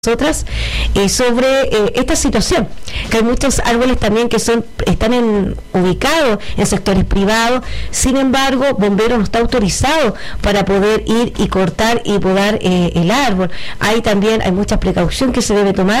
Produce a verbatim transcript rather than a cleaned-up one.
nosotras eh, sobre eh, esta situación, que hay muchos árboles también que son están en, ubicados en sectores privados. Sin embargo, Bomberos no está autorizado para poder ir y cortar y podar eh, el árbol. Hay también hay mucha precaución que se debe tomar